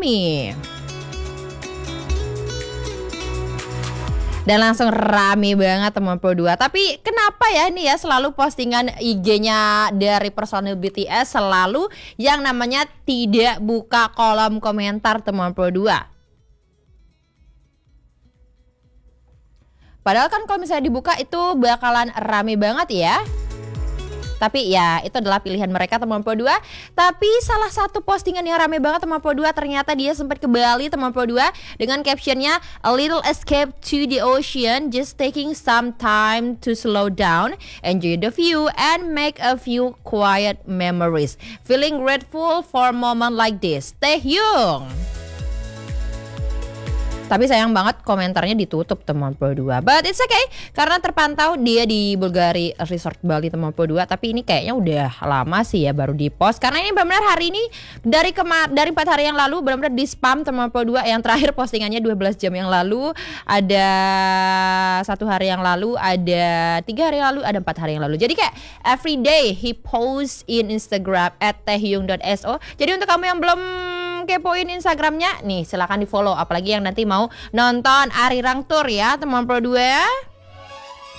Xiaomi. Dan langsung rame banget teman Pro 2. Tapi kenapa ya ini ya selalu postingan IG-nya dari personil BTS selalu yang namanya tidak buka kolom komentar teman Pro 2. Padahal kan kalau misalnya dibuka itu bakalan rame banget ya. Tapi ya itu adalah pilihan mereka teman Pro 2. Tapi salah satu postingan yang rame banget teman Pro 2, ternyata dia sempat ke Bali teman Pro 2 dengan captionnya "A little escape to the ocean, just taking some time to slow down, enjoy the view and make a few quiet memories. Feeling grateful for a moment like this. Taehyung." Tapi sayang banget komentarnya ditutup teman Pro 2. But it's okay karena terpantau dia di Bulgari Resort Bali teman Pro 2. Tapi ini kayaknya udah lama sih ya baru di post. Karena ini benar-benar hari ini dari 4 hari yang lalu benar-benar di spam teman Pro 2. Yang terakhir postingannya 12 jam yang lalu, ada 1 hari yang lalu, ada 3 hari yang lalu, ada 4 hari yang lalu. Jadi kayak every day he post in Instagram @taehyung.so. Jadi untuk kamu yang belum kepoin Instagramnya nih, silakan di follow, apalagi yang nanti mau nonton Arirang Tour ya teman Pro 2 ya.